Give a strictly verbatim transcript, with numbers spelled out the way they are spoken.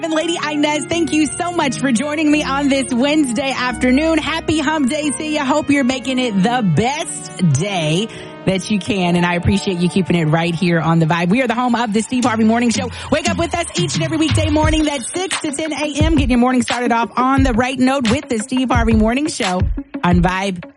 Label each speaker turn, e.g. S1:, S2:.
S1: And Lady Inez, thank you so much for joining me on this Wednesday afternoon. Happy hump day to you. Hope you're making it the best day that you can. And I appreciate you keeping it right here on The Vibe. We are the home of the Steve Harvey Morning Show. Wake up with us each and every weekday morning. That's six to ten a.m. Getting your morning started off on the right note with the Steve Harvey Morning Show on Vibe